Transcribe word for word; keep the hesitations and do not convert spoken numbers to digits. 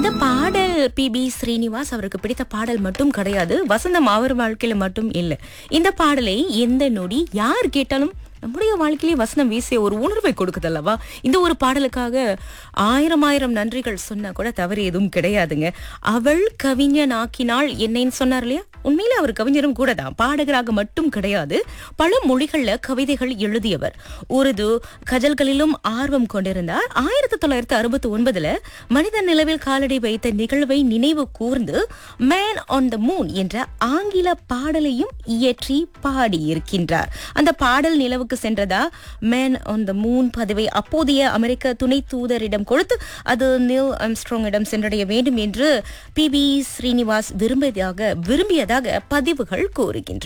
இந்த பாடல் B B Srinivas அவருக்கு பிடித்த பாடல் மட்டும் கிடையாது, வசந்தம் அவர் வாழ்க்கையில மட்டும் இல்லை. இந்த பாடலை எந்த நொடி யார் கேட்டாலும் நம்முடைய வாழ்க்கையிலே வசனம் வீசிய ஒரு உணர்வை கொடுக்குதல்லவா. இந்த ஒரு பாடலுக்காக ஆயிரம் ஆயிரம் நன்றிகள் சொன்னா கூட தவறு எதுவும் கிடையாதுங்க. அவள் கவிஞன் ஆக்கினாள் என்னைன்னு சொன்னார் இல்லையா, உண்மையிலே அவர் கவிஞரும் கூட தான், பாடகராக மட்டும் கிடையாது. பல மொழிகள்ல கவிதைகள் எழுதியவர். உருது கஜல்களிலும் ஆர்வம் கொண்டிருந்தார். ஆயிரத்தி தொள்ளாயிரத்தி அறுபத்தி ஒன்பதுல மனித நிலவில் காலடி வைத்த நிகழ்வை நினைவு கூர்ந்து மேன் ஆன் த மூன் என்ற ஆங்கில பாடலையும் இயற்றி பாடியிருக்கின்றார். அந்த பாடல் நிலவுக்கு சென்றதா மேன் ஆன் த மூன் பதவை அப்போதைய அமெரிக்க துணை தூதரிடம் கொடுத்து அது நீல் ஆம்ஸ்ட்ராங்கிடம் சென்றடைய வேண்டும் என்று பி பி ஸ்ரீனிவாஸ் விரும்பியதாக விரும்பியதாக பதிவுகள் கூறுகின்றன.